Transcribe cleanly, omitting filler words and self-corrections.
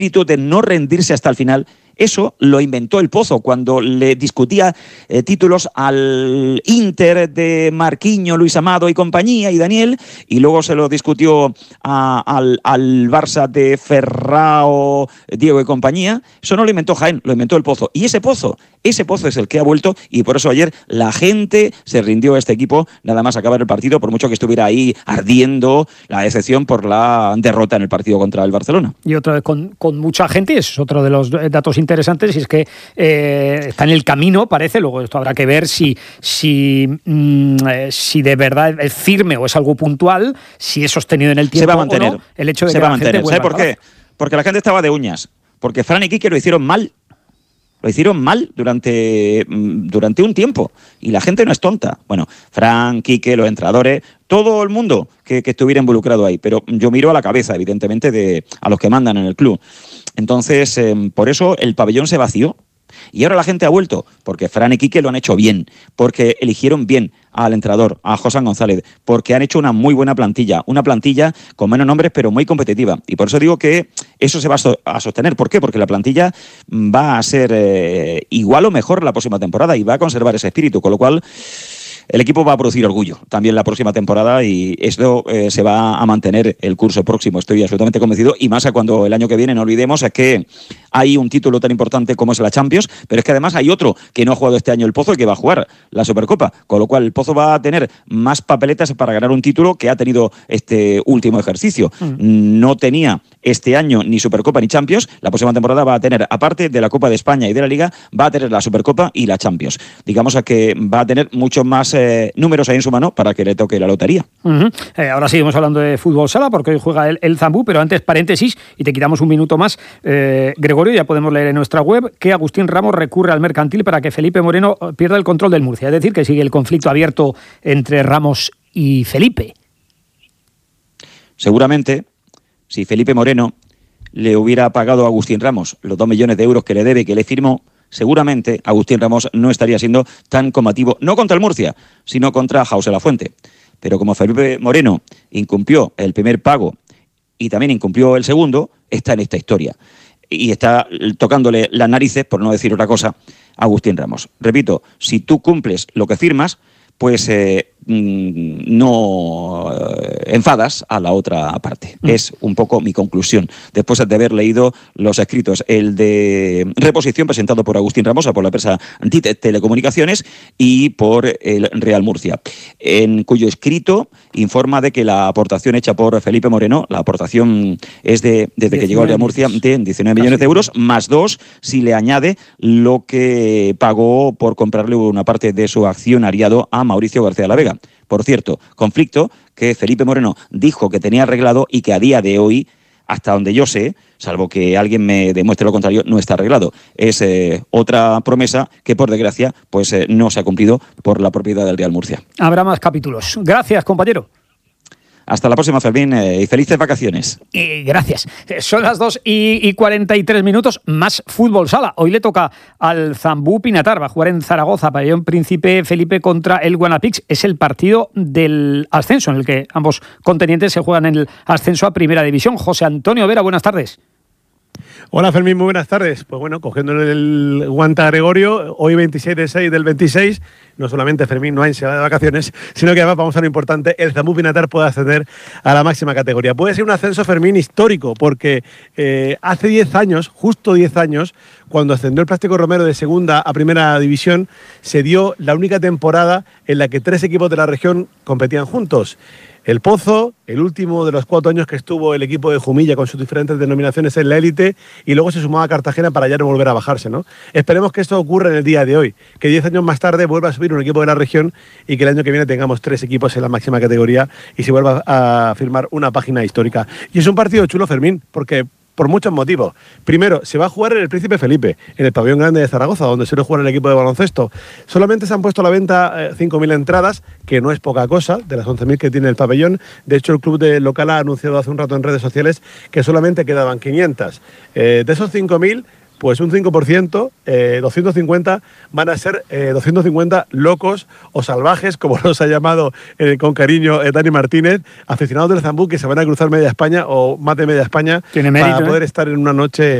de no rendirse hasta el final. Eso lo inventó el Pozo cuando le discutía títulos al Inter de Marquinhos, Luis Amado y compañía y Daniel, y luego se lo discutió al Barça de Ferrao, Diego y compañía. Eso no lo inventó Jaén, lo inventó el Pozo. Y ese Pozo es el que ha vuelto, y por eso ayer la gente se rindió a este equipo nada más acabar el partido, por mucho que estuviera ahí ardiendo la decepción por la derrota en el partido contra el Barcelona. Y otra vez con mucha gente, es otro de los datos interesantes, y es que está en el camino, parece. Luego esto habrá que ver si de verdad es firme o es algo puntual, si es sostenido en el tiempo. Se va a mantener. O no, el hecho de se que va a la mantener. gente ¿Sabe por qué? Porque la gente estaba de uñas. Porque Fran y Quique lo hicieron mal. Lo hicieron mal durante un tiempo. Y la gente no es tonta. Bueno, Fran, Quique, los entrenadores, todo el mundo que estuviera involucrado ahí. Pero yo miro a la cabeza, evidentemente, a los que mandan en el club. Entonces, por eso el pabellón se vació. Y ahora la gente ha vuelto, porque Fran y Quique lo han hecho bien, porque eligieron bien al entrenador, a José González, porque han hecho una muy buena plantilla, una plantilla con menos nombres pero muy competitiva. Y por eso digo que eso se va a sostener. ¿Por qué? Porque la plantilla va a ser igual o mejor la próxima temporada y va a conservar ese espíritu, con lo cual el equipo va a producir orgullo también la próxima temporada, y esto se va a mantener el curso próximo, estoy absolutamente convencido, y más a cuando el año que viene, no olvidemos, es que hay un título tan importante como es la Champions, pero es que además hay otro que no ha jugado este año el Pozo y que va a jugar, la Supercopa, con lo cual el Pozo va a tener más papeletas para ganar un título que ha tenido este último ejercicio. No tenía este año ni Supercopa ni Champions. La próxima temporada va a tener, aparte de la Copa de España y de la Liga, va a tener la Supercopa y la Champions. Digamos a que va a tener muchos más números ahí en su mano para que le toque la lotería. Ahora seguimos hablando de fútbol sala, porque hoy juega el Zambú, pero antes, paréntesis, y te quitamos un minuto más. Gregorio, ya podemos leer en nuestra web que Agustín Ramos recurre al mercantil para que Felipe Moreno pierda el control del Murcia. Es decir, que sigue el conflicto abierto entre Ramos y Felipe. Seguramente, si Felipe Moreno le hubiera pagado a Agustín Ramos los 2 millones de euros que le debe, que le firmó, seguramente Agustín Ramos no estaría siendo tan combativo, no contra el Murcia, sino contra Jause Lafuente. Pero como Felipe Moreno incumplió el primer pago y también incumplió el segundo, está en esta historia. Y está tocándole las narices, por no decir otra cosa, a Agustín Ramos. Repito, si tú cumples lo que firmas, pues no enfadas a la otra parte. Es un poco mi conclusión, después de haber leído los escritos, el de reposición presentado por Agustín Ramos, por la empresa DIT Telecomunicaciones y por el Real Murcia, en cuyo escrito informa de que la aportación hecha por Felipe Moreno, la aportación es desde que llegó al Real Murcia, de 19 millones de euros, más 2 si le añade lo que pagó por comprarle una parte de su accionariado a Mauricio García La Vega. Por cierto, conflicto que Felipe Moreno dijo que tenía arreglado y que a día de hoy, hasta donde yo sé, salvo que alguien me demuestre lo contrario, no está arreglado. Es otra promesa que, por desgracia, pues no se ha cumplido por la propiedad del Real Murcia. Habrá más capítulos. Gracias, compañero. Hasta la próxima, Fermín, y felices vacaciones. Gracias. Son las 2:43, más fútbol sala. Hoy le toca al Zambú Pinatar, va a jugar en Zaragoza, pabellón Príncipe Felipe contra el Guanapix. Es el partido del ascenso, en el que ambos contendientes se juegan en el ascenso a Primera División. José Antonio Vera, buenas tardes. Hola Fermín, muy buenas tardes. Pues bueno, cogiendo el guante a Gregorio, hoy 26 de 6 del 26, no solamente Fermín no se va de vacaciones, sino que además vamos a lo importante, el Zambú Pinatar puede ascender a la máxima categoría. Puede ser un ascenso, Fermín, histórico, porque hace 10 años, justo 10 años, cuando ascendió el Plástico Romero de segunda a Primera División, se dio la única temporada en la que 3 equipos de la región competían juntos. El Pozo, el último de los 4 años que estuvo el equipo de Jumilla con sus diferentes denominaciones en la élite, y luego se sumaba a Cartagena para ya no volver a bajarse, ¿no? Esperemos que esto ocurra en el día de hoy, que 10 años más tarde vuelva a subir un equipo de la región y que el año que viene tengamos 3 equipos en la máxima categoría y se vuelva a firmar una página histórica. Y es un partido chulo, Fermín, porque por muchos motivos. Primero, se va a jugar en el Príncipe Felipe, en el pabellón grande de Zaragoza, donde suele jugar el equipo de baloncesto. Solamente se han puesto a la venta 5.000 entradas, que no es poca cosa, de las 11.000 que tiene el pabellón. De hecho, el club local ha anunciado hace un rato en redes sociales que solamente quedaban 500. De esos 5.000, pues un 5%, 250, van a ser 250 locos o salvajes, como los ha llamado con cariño Dani Martínez, aficionados del Zambú, que se van a cruzar media España o más de media España Tiene mérito, para poder estar en una noche